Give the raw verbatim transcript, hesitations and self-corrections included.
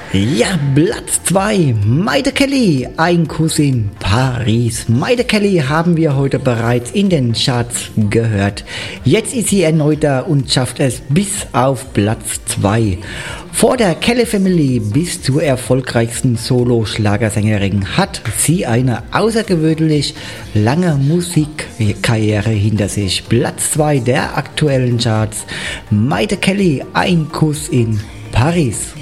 Ja, Platz zwei, Maite Kelly, ein Kuss in Paris. Maite Kelly haben wir heute bereits in den Charts gehört. Jetzt ist sie erneut da und schafft es bis auf Platz zwei. Vor der Kelly Family bis zur erfolgreichsten Solo-Schlagersängerin hat sie eine außergewöhnlich lange Musikkarriere hinter sich. Platz zwei der aktuellen Charts, Maite Kelly, ein Kuss in Paris.